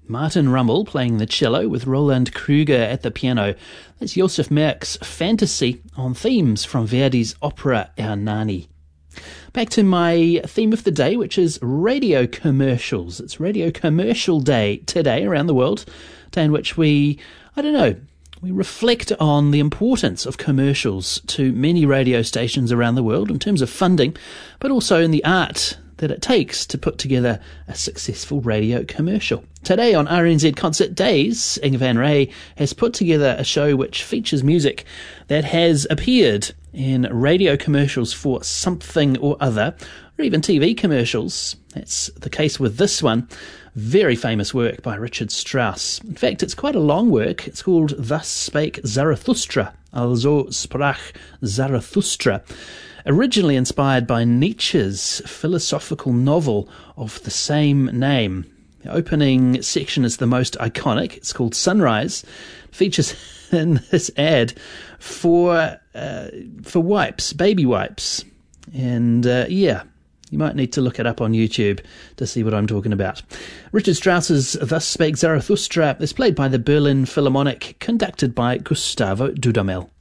Martin Rummel playing the cello with Roland Kruger at the piano. That's Josef Merck's Fantasy on themes from Verdi's opera Ernani. Back to my theme of the day, which is radio commercials. It's Radio Commercial Day today around the world, a day in which we reflect on the importance of commercials to many radio stations around the world in terms of funding, but also in the art that it takes to put together a successful radio commercial. Today on RNZ Concert Days, Inge van Ray has put together a show which features music that has appeared in radio commercials for something or other, or even TV commercials. That's the case with this one. Very famous work by Richard Strauss. In fact, it's quite a long work. It's called Thus Spake Zarathustra, Also sprach Zarathustra. Originally inspired by Nietzsche's philosophical novel of the same name. The opening section is the most iconic. It's called Sunrise. It features in this ad for wipes, baby wipes. And you might need to look it up on YouTube to see what I'm talking about. Richard Strauss's Thus Spake Zarathustra is played by the Berlin Philharmonic, conducted by Gustavo Dudamel.